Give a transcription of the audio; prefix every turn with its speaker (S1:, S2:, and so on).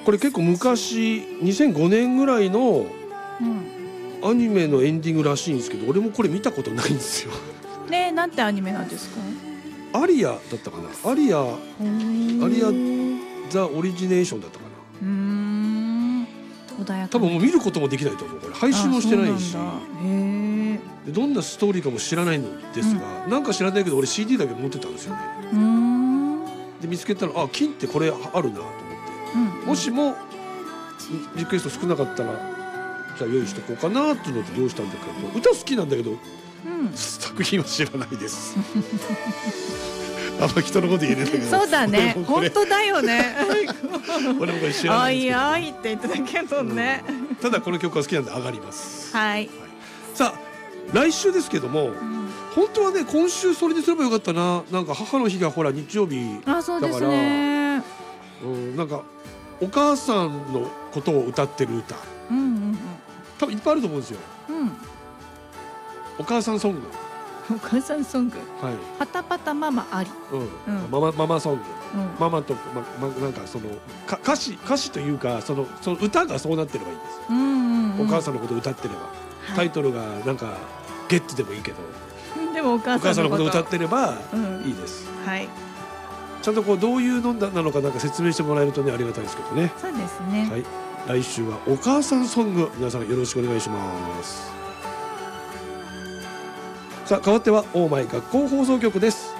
S1: これ結構昔2005年ぐらいのアニメのエンディングらしいんですけど、俺もこれ見たことないんですよ。
S2: ね、なんてアニメなんですか？
S1: アリアだったかな。アリアザオリジネーションだったかな。
S2: 穏やか
S1: 多分もう見ることもできないと思う。これ配信もしてないし、でどんなストーリーかも知らないのですが、なんか知らないけど俺 CD だけ持ってたんですよね。で見つけたら、あ、金ってこれあるなと思って、もしもリクエスト少なかったらじゃあ用意しとこうかなっていうので用意したんだけど、歌好きなんだけど、作品は知らないです。あんま人のこと言えないんだけど。
S2: そうだね、本当だよね。
S1: 俺もこれ知らないんですけど。
S2: あいって言ってたけどね。
S1: ただこの曲は好きなんで上がります。
S2: はい。
S1: さあ来週ですけども、本当はね今週それにすればよかったな。なんか母の日がほら日曜日だから、なんかお母さんのことを歌ってる歌、多分いっぱいあると思うんですよ。お母さんソング。
S2: お母さんソング。
S1: はい。
S2: パタパタママあり。
S1: ママソング。ママとなんかその歌詞というかその歌がそうなってればいいんです。お母さんのことを歌ってれば、タイトルがなんかゲットでもいいけど、
S2: でもお母さんのことを
S1: 歌ってればいいです。
S2: はい。
S1: ちゃんとこうどういうのなのかなんか説明してもらえるとねありがたいですけどね。
S2: そうですね。
S1: はい。来週はお母さんソング、皆さんよろしくお願いします。さあ変わってはオーマイ学校放送局です。